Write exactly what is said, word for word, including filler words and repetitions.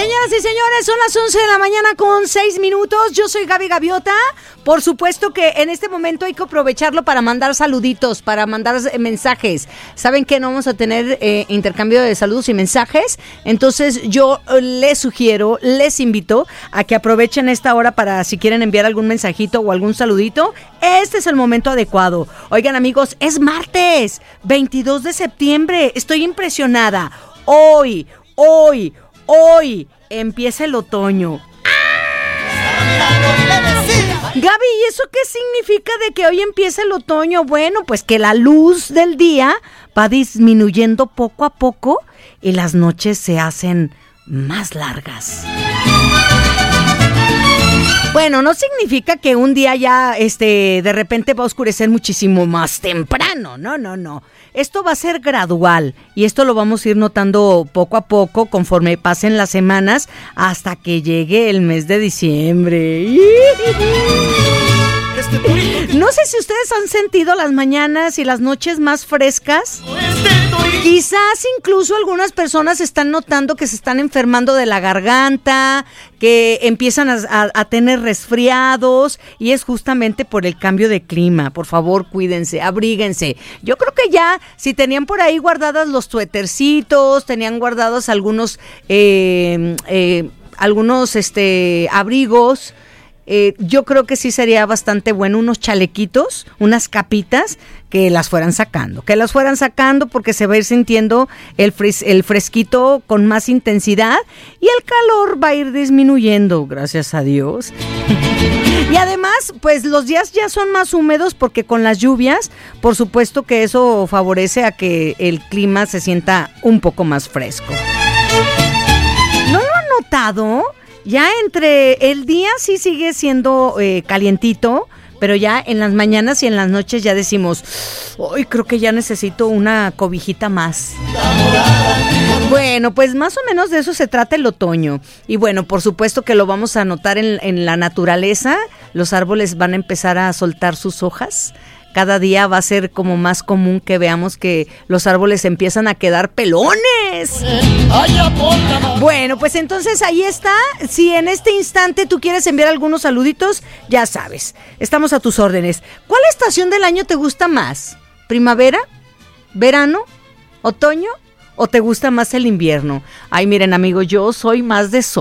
Señoras y señores, son las once de la mañana con seis minutos. Yo soy Gaby Gaviota. Por supuesto que en este momento hay que aprovecharlo para mandar saluditos, para mandar mensajes. ¿Saben que no vamos a tener eh, intercambio de saludos y mensajes? Entonces yo les sugiero, les invito a que aprovechen esta hora para, si quieren enviar algún mensajito o algún saludito, este es el momento adecuado. Oigan, amigos, es martes, veintidós de septiembre. Estoy impresionada. Hoy, hoy, hoy empieza el otoño. Gaby, ¿y eso qué significa de que hoy empieza el otoño? Bueno, pues que la luz del día va disminuyendo poco a poco y las noches se hacen más largas. Bueno, no significa que un día ya este, de repente va a oscurecer muchísimo más temprano, no, no, no. Esto va a ser gradual y esto lo vamos a ir notando poco a poco conforme pasen las semanas hasta que llegue el mes de diciembre. No sé si ustedes han sentido las mañanas y las noches más frescas. Quizás incluso algunas personas están notando que se están enfermando de la garganta, que empiezan a, a, a tener resfriados y es justamente por el cambio de clima. Por favor, cuídense, abríguense. Yo creo que ya, si tenían por ahí guardadas los suétercitos, tenían guardados algunos, eh, eh, algunos este, abrigos. Eh, yo creo que sí sería bastante bueno unos chalequitos, unas capitas que las fueran sacando, que las fueran sacando porque se va a ir sintiendo el, fres- el fresquito con más intensidad y el calor va a ir disminuyendo, gracias a Dios. Y además, pues los días ya son más húmedos porque con las lluvias, por supuesto que eso favorece a que el clima se sienta un poco más fresco. ¿No lo han notado? Ya entre el día sí sigue siendo eh, calientito, pero ya en las mañanas y en las noches ya decimos, hoy creo que ya necesito una cobijita más. Bueno, pues más o menos de eso se trata el otoño. Y bueno, por supuesto que lo vamos a notar en, en la naturaleza. Los árboles van a empezar a soltar sus hojas. Cada día va a ser como más común que veamos que los árboles empiezan a quedar pelones. Bueno, pues entonces ahí está. Si en este instante tú quieres enviar algunos saluditos, ya sabes, estamos a tus órdenes. ¿Cuál estación del año te gusta más? ¿Primavera? ¿Verano? ¿Otoño? ¿O te gusta más el invierno? Ay, miren, amigos, yo soy más de sol.